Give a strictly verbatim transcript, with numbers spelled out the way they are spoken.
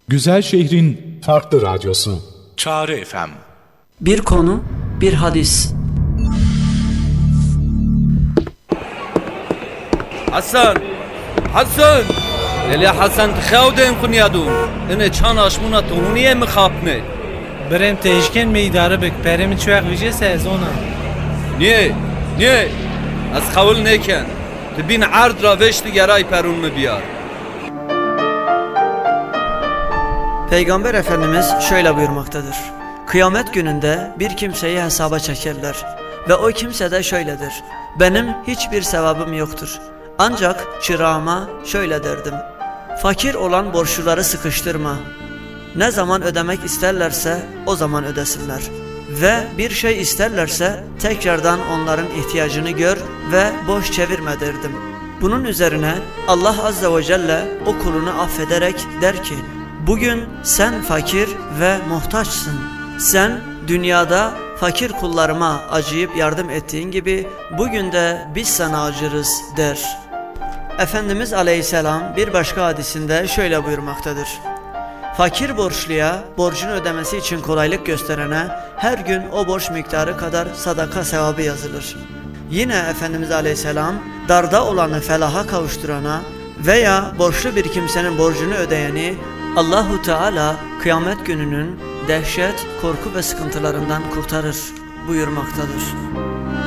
Güzel şehrin farklı radyosu. Çağrı F M. Bir konu, bir hadis. Hasan! Hasan! Leli Hasan txavdem kunyadum. Ene çan aşmuna tuhuniye mi khapne? برم تیشکن می اداره بک پرمی چوک ویژه سازونه. Niye? Niye? Az kavul neken? Tebin ard ra veşti geray perun mu biyar? Peygamber Efendimiz şöyle buyurmaktadır. Kıyamet gününde bir kimseyi hesaba çekerler ve o kimse de şöyledir. Benim hiçbir sevabım yoktur. Ancak çırağıma şöyle derdim. Fakir olan borçluları sıkıştırma. Ne zaman ödemek isterlerse o zaman ödesinler. Ve bir şey isterlerse tekrardan onların ihtiyacını gör ve boş çevirme derdim. Bunun üzerine Allah Azze ve Celle o kulunu affederek der ki, bugün sen fakir ve muhtaçsın. Sen dünyada fakir kullarıma acıyıp yardım ettiğin gibi bugün de biz sana acırız der. Efendimiz Aleyhisselam bir başka hadisinde şöyle buyurmaktadır. Fakir borçluya borcunu ödemesi için kolaylık gösterene her gün o borç miktarı kadar sadaka sevabı yazılır. Yine Efendimiz Aleyhisselam darda olanı felaha kavuşturana veya borçlu bir kimsenin borcunu ödeyeni Allahu Teala kıyamet gününün dehşet, korku ve sıkıntılarından kurtarır buyurmaktadır.